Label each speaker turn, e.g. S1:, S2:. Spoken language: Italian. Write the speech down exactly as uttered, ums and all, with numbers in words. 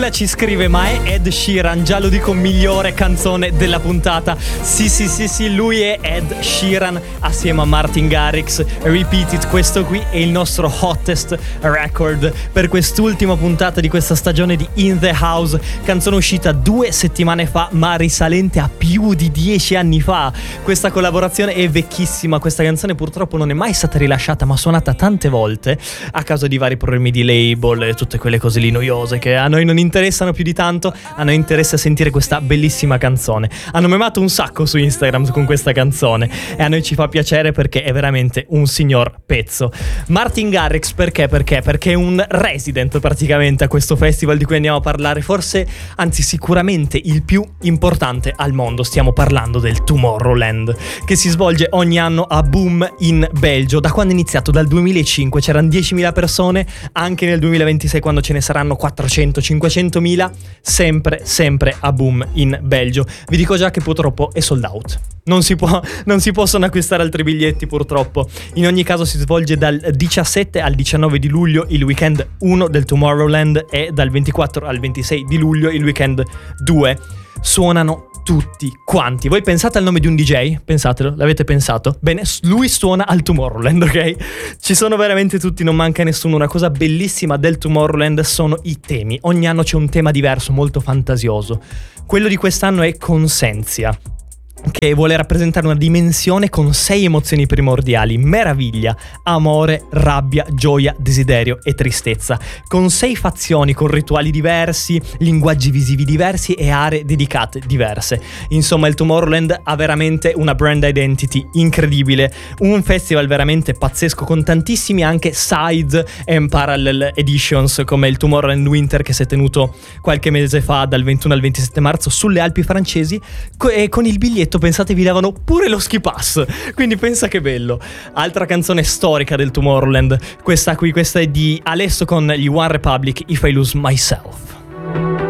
S1: Camilla ci scrive: ma è Ed Sheeran? Già lo dico, migliore canzone della puntata. Sì sì sì sì, lui è Ed Sheeran assieme a Martin Garrix. Repeat It, questo qui è il nostro hottest record per quest'ultima puntata di questa stagione di In The House. Canzone uscita due settimane fa, ma risalente a più di dieci anni fa. Questa collaborazione è vecchissima. Questa canzone purtroppo non è mai stata rilasciata, ma suonata tante volte a causa di vari problemi di label e tutte quelle cose lì noiose che a noi non interessano più di tanto. A noi interessa sentire questa bellissima canzone. Hanno memato un sacco su Instagram con questa canzone e a noi ci fa piacere perché è veramente un signor pezzo. Martin Garrix perché? Perché? Perché è un resident praticamente a questo festival di cui andiamo a parlare, forse, anzi sicuramente il più importante al mondo. Stiamo parlando del Tomorrowland, che si svolge ogni anno a Boom in Belgio. Da quando è iniziato? Dal duemilacinque. C'erano diecimila persone, anche nel duemilaventisei quando ce ne saranno quattrocento cinquecentomila, sempre sempre a Boom in Belgio. Vi dico già che purtroppo è sold out. Non si può, non si possono acquistare altri biglietti purtroppo. In ogni caso si svolge dal diciassette al diciannove di luglio il weekend uno del Tomorrowland e dal ventiquattro al ventisei di luglio il weekend due. Suonano tutti quanti. Voi pensate al nome di un D J? Pensatelo, l'avete pensato? Bene, lui suona al Tomorrowland, ok? Ci sono veramente tutti, non manca nessuno. Una cosa bellissima del Tomorrowland sono i temi. Ogni anno c'è un tema diverso, molto fantasioso. Quello di quest'anno è Consensia, che vuole rappresentare una dimensione con sei emozioni primordiali: meraviglia, amore, rabbia, gioia, desiderio e tristezza, con sei fazioni, con rituali diversi, linguaggi visivi diversi e aree dedicate diverse. Insomma, il Tomorrowland ha veramente una brand identity incredibile, un festival veramente pazzesco con tantissimi anche side and parallel editions, come il Tomorrowland Winter che si è tenuto qualche mese fa dal ventuno al ventisette marzo sulle Alpi francesi, e con il biglietto, pensate, vi davano pure lo ski pass, quindi pensa che bello. Altra canzone storica del Tomorrowland, questa qui, questa è di Alesso con gli One Republic, If I Lose Myself.